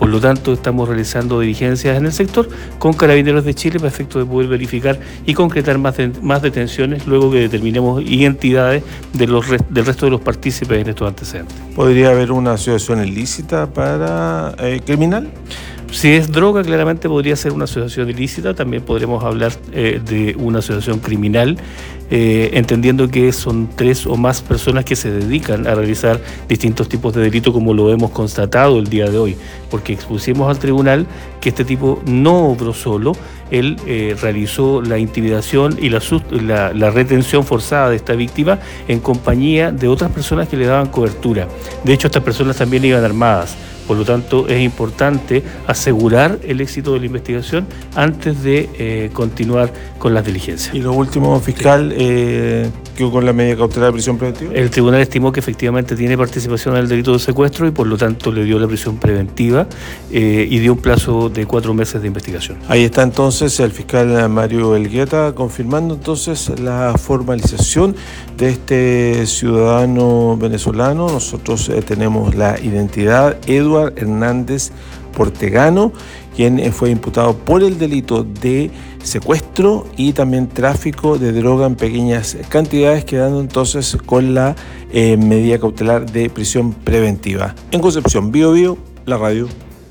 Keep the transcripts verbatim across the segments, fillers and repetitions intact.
Por lo tanto, estamos realizando diligencias en el sector con Carabineros de Chile para efecto de poder verificar y concretar más, de, más detenciones luego que determinemos identidades de los, del resto de los partícipes en estos antecedentes. ¿Podría haber una asociación ilícita para eh, criminal? Si es droga, claramente podría ser una asociación ilícita. También podremos hablar eh, de una asociación criminal, eh, entendiendo que son tres o más personas que se dedican a realizar distintos tipos de delitos, como lo hemos constatado el día de hoy, porque expusimos al tribunal que este tipo no obró solo. Él eh, realizó la intimidación y la, la, la retención forzada de esta víctima en compañía de otras personas que le daban cobertura. De hecho, estas personas también iban armadas. Por lo tanto, es importante asegurar el éxito de la investigación antes de eh, continuar con las diligencias. Y lo último, fiscal, eh, ¿quedó con la medida cautelar de prisión preventiva? El tribunal estimó que efectivamente tiene participación en el delito de secuestro y por lo tanto le dio la prisión preventiva eh, y dio un plazo de cuatro meses de investigación. Ahí está entonces el fiscal Mario Elgueta confirmando entonces la formalización de este ciudadano venezolano. Nosotros eh, tenemos la identidad, Eduardo Hernández Portegano, quien fue imputado por el delito de secuestro y también tráfico de droga en pequeñas cantidades, quedando entonces con la eh, medida cautelar de prisión preventiva. En Concepción, Bio Bio, la radio.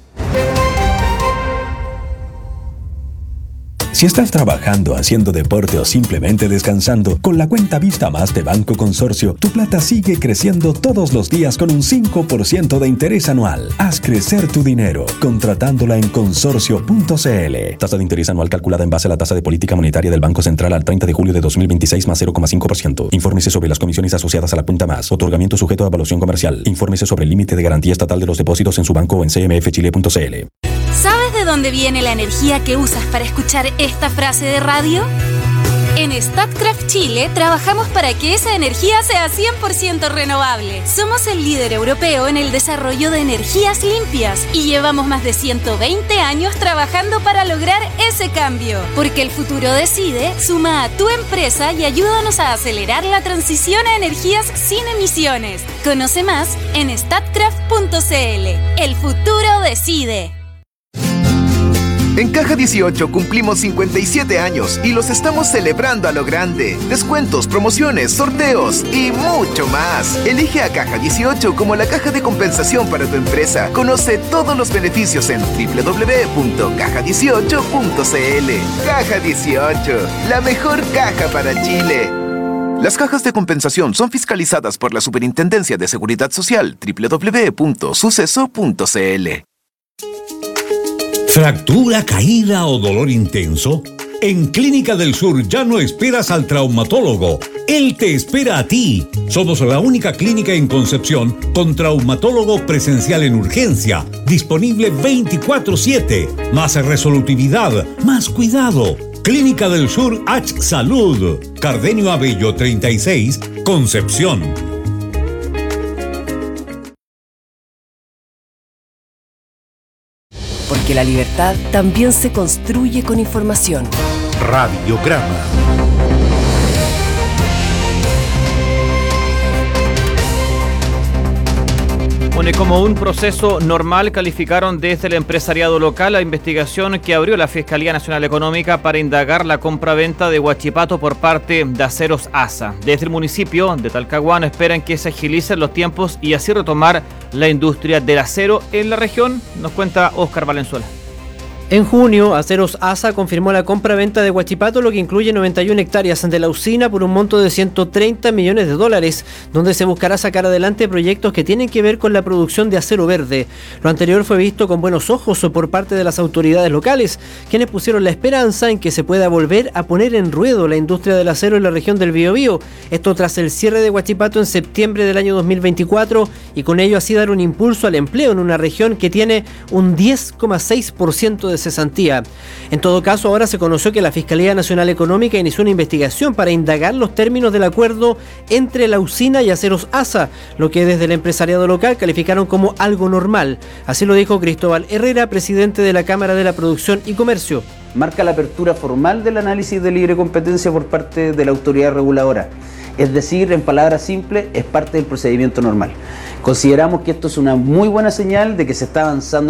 Si estás trabajando, haciendo deporte o simplemente descansando, con la cuenta Vista Más de Banco Consorcio, tu plata sigue creciendo todos los días con un cinco por ciento de interés anual. Haz crecer tu dinero contratándola en consorcio punto c l. Tasa de interés anual calculada en base a la tasa de política monetaria del Banco Central al treinta de julio de dos mil veintiséis más cero coma cinco por ciento. Infórmese sobre las comisiones asociadas a la cuenta Más. Otorgamiento sujeto a evaluación comercial. Infórmese sobre el límite de garantía estatal de los depósitos en su banco o en c m f chile punto c l. ¿Sabes de dónde viene la energía que usas para escuchar esta frase de radio? En Statkraft Chile trabajamos para que esa energía sea cien por ciento renovable. Somos el líder europeo en el desarrollo de energías limpias y llevamos más de ciento veinte años trabajando para lograr ese cambio. Porque el futuro decide, suma a tu empresa y ayúdanos a acelerar la transición a energías sin emisiones. Conoce más en statkraft punto c l. El futuro decide. En Caja dieciocho cumplimos cincuenta y siete años y los estamos celebrando a lo grande. Descuentos, promociones, sorteos y mucho más. Elige a Caja dieciocho como la caja de compensación para tu empresa. Conoce todos los beneficios en doble u doble u doble u punto caja dieciocho punto c l. Caja dieciocho, la mejor caja para Chile. Las cajas de compensación son fiscalizadas por la Superintendencia de Seguridad Social. doble u doble u doble u punto suceso punto c l. ¿Fractura, caída o dolor intenso? En Clínica del Sur ya no esperas al traumatólogo. Él te espera a ti. Somos la única clínica en Concepción con traumatólogo presencial en urgencia, disponible veinticuatro siete. Más resolutividad, más cuidado. Clínica del Sur H Salud. Cardenio Abello treinta y seis, Concepción. Porque la libertad también se construye con información. Radiograma. Bueno, y como un proceso normal calificaron desde el empresariado local la investigación que abrió la Fiscalía Nacional Económica para indagar la compraventa de Huachipato por parte de Aceros ASA. Desde el municipio de Talcahuano esperan que se agilicen los tiempos y así retomar la industria del acero en la región, nos cuenta Óscar Valenzuela. En junio, Aceros ASA confirmó la compra-venta de Huachipato, lo que incluye noventa y una hectáreas de la usina por un monto de ciento treinta millones de dólares, donde se buscará sacar adelante proyectos que tienen que ver con la producción de acero verde. Lo anterior fue visto con buenos ojos por parte de las autoridades locales, quienes pusieron la esperanza en que se pueda volver a poner en ruedo la industria del acero en la región del Biobío. Esto tras el cierre de Huachipato en septiembre del año dos mil veinticuatro y con ello así dar un impulso al empleo en una región que tiene un diez coma seis por ciento de cesantía. En todo caso, ahora se conoció que la Fiscalía Nacional Económica inició una investigación para indagar los términos del acuerdo entre la usina y Aceros ASA, lo que desde el empresariado local calificaron como algo normal. Así lo dijo Cristóbal Herrera, presidente de la Cámara de la Producción y Comercio. Marca la apertura formal del análisis de libre competencia por parte de la autoridad reguladora. Es decir, en palabras simples, es parte del procedimiento normal. Consideramos que esto es una muy buena señal de que se está avanzando